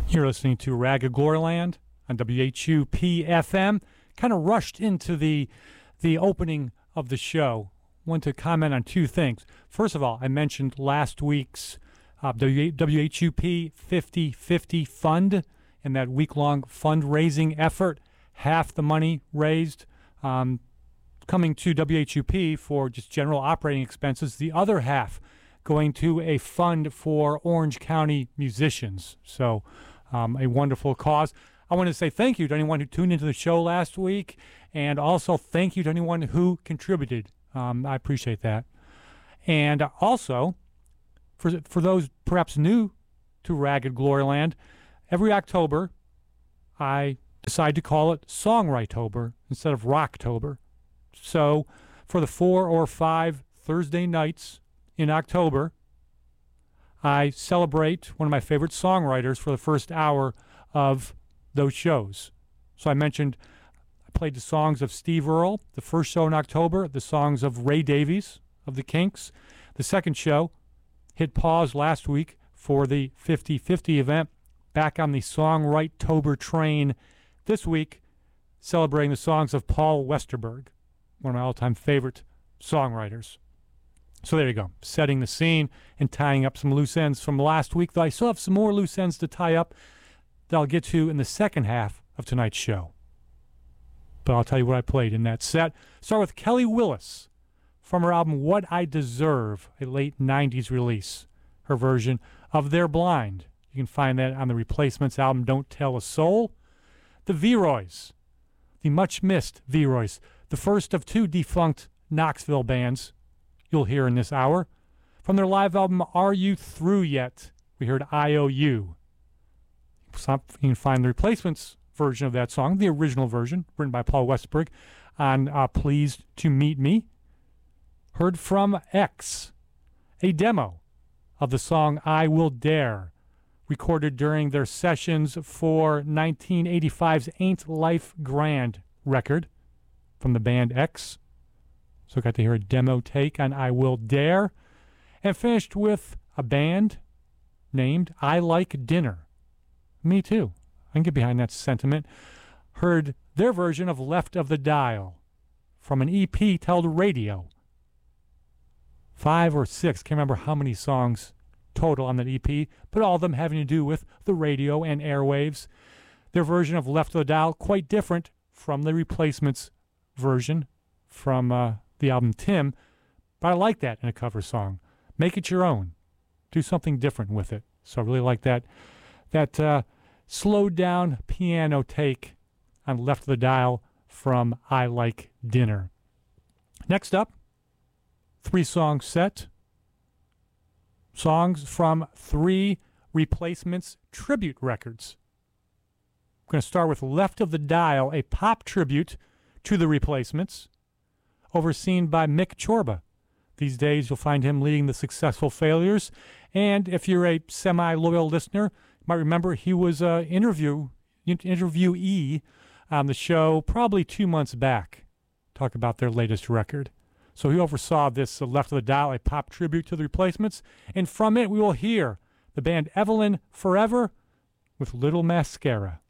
You're listening to Ragged Gloryland on WHUP-FM. Kind of rushed into the opening of the show. Want to comment on two things. First of all, I mentioned last week's WHUP 50/50 fund and that week-long fundraising effort. Half the money raised coming to WHUP for just general operating expenses. The other half going to a fund for Orange County musicians. So a wonderful cause. I want to say thank you to anyone who tuned into the show last week, and also thank you to anyone who contributed. I appreciate that. And also, for those perhaps new to Ragged Gloryland, every October I decide to call it Songwritober instead of Rocktober. So for the 4 or 5 Thursday nights in October, I celebrate one of my favorite songwriters for the first hour of those shows. So I mentioned I played the songs of Steve Earle, the first show in October, the songs of Ray Davies of the Kinks. The second show hit pause last week for the 50/50 event, back on the Songwritober train this week, celebrating the songs of Paul Westerberg, one of my all-time favorite songwriters. So there you go, setting the scene and tying up some loose ends from last week, though I still have some more loose ends to tie up that I'll get to in the second half of tonight's show. But I'll tell you what I played in that set. Start with Kelly Willis from her album What I Deserve, a late 90s release, her version of They're Blind. You can find that on the Replacements album Don't Tell a Soul. The V-Roys, the much-missed V-Roys, the first of 2 defunct Knoxville bands you'll hear in this hour. From their live album Are You Through Yet, we heard IOU. You can find the Replacements version of that song, the original version, written by Paul Westerberg, on Pleased to Meet Me. Heard from X, a demo of the song I Will Dare, recorded during their sessions for 1985's Ain't Life Grand record from the band X. So got to hear a demo take on I Will Dare. And finished with a band named I Like Dinner. Me too. I can get behind that sentiment. Heard their version of Left of the Dial from an EP titled Radio. 5 or 6, can't remember how many songs total on that EP, but all of them having to do with the radio and airwaves. Their version of Left of the Dial, quite different from the Replacements version from the album Tim, but I like that in a cover song. Make it your own. Do something different with it. So I really like that slowed down piano take on Left of the Dial from I Like Dinner. Next up, 3-song set. Songs from 3 Replacements tribute records. I'm going to start with Left of the Dial, a pop tribute to the Replacements, overseen by Mick Chorba. These days you'll find him leading the Successful Failures, and if you're a semi-loyal listener, you might remember he was an interviewee on the show probably 2 months back, talk about their latest record. So he oversaw this Left of the Dial, a pop tribute to the Replacements, and from it we will hear the band Evelyn Forever with Little Mascara.